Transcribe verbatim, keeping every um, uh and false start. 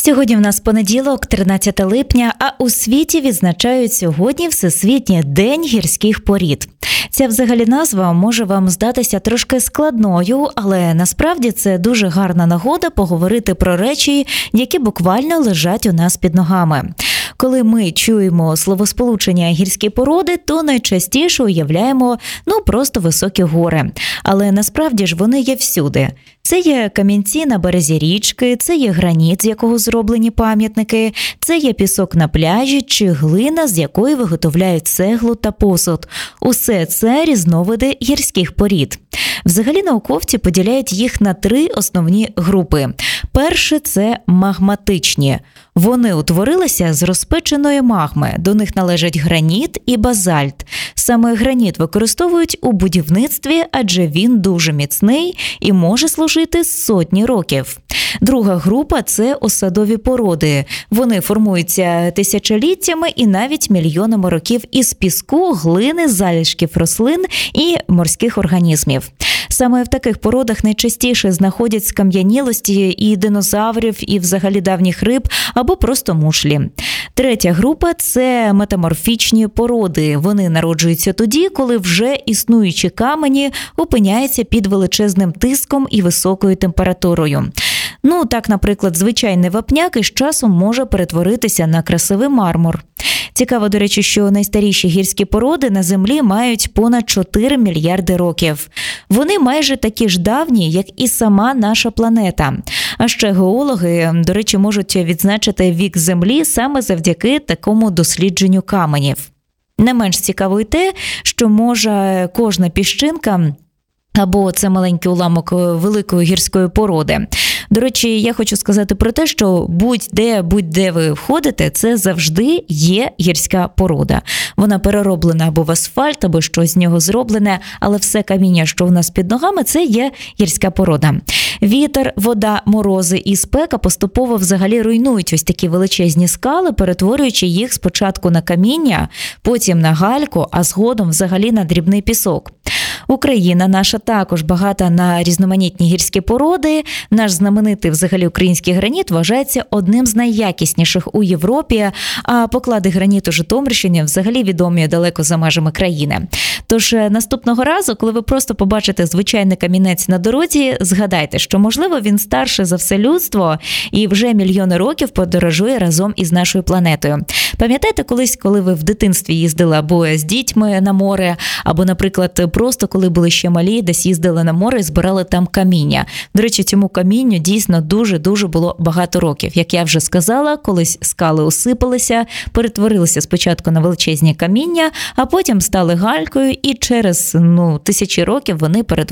Сьогодні в нас понеділок, тринадцяте липня, а у світі відзначають сьогодні Всесвітній день гірських порід. Ця взагалі назва може вам здатися трошки складною, але насправді це дуже гарна нагода поговорити про речі, які буквально лежать у нас під ногами. Коли ми чуємо словосполучення «гірські породи», то найчастіше уявляємо, ну, просто високі гори. Але насправді ж вони є всюди. Це є камінці на березі річки, це є граніт, з якого зроблені пам'ятники, це є пісок на пляжі чи глина, з якої виготовляють цеглу та посуд. Усе це різновиди гірських порід. Взагалі науковці поділяють їх на три основні групи. Перше – це магматичні. Вони утворилися з розпеченої магми. До них належать граніт і базальт. Саме граніт використовують у будівництві, адже він дуже міцний і може служити сотні років. Друга група – це осадові породи. Вони формуються тисячоліттями і навіть мільйонами років із піску, глини, залишків рослин і морських організмів. Саме в таких породах найчастіше знаходять скам'янілості і динозаврів, і взагалі давніх риб, або просто мушлі. Третя група – це метаморфічні породи. Вони народжуються тоді, коли вже існуючі камені опиняються під величезним тиском і високою температурою. Ну, так, наприклад, звичайний вапняк із часом може перетворитися на красивий мармур. Цікаво, до речі, що найстаріші гірські породи на Землі мають понад чотири мільярди років. Вони майже такі ж давні, як і сама наша планета. А ще геологи, до речі, можуть відзначити вік Землі саме завдяки такому дослідженню каменів. Не менш цікаво й те, що може кожна піщинка або це маленький уламок великої гірської породи. До речі, я хочу сказати про те, що будь-де, будь-де ви входите, це завжди є гірська порода. Вона перероблена або в асфальт, або щось з нього зроблене, але все каміння, що в нас під ногами, це є гірська порода. Вітер, вода, морози і спека поступово взагалі руйнують ось такі величезні скали, перетворюючи їх спочатку на каміння, потім на гальку, а згодом взагалі на дрібний пісок. Україна наша також багата на різноманітні гірські породи. Наш знаменитий взагалі український граніт вважається одним з найякісніших у Європі, а поклади граніту Житомирщини взагалі відомі далеко за межами країни. Тож наступного разу, коли ви просто побачите звичайний камінець на дорозі, згадайте, що, можливо, він старше за все людство і вже мільйони років подорожує разом із нашою планетою. Пам'ятаєте колись, коли ви в дитинстві їздили або з дітьми на море, або, наприклад, просто коли були ще малі, десь їздили на море і збирали там каміння. До речі, цьому камінню дійсно дуже-дуже було багато років. Як я вже сказала, колись скали осипалися, перетворилися спочатку на величезні каміння, а потім стали галькою і через ну, тисячі років вони перетворилися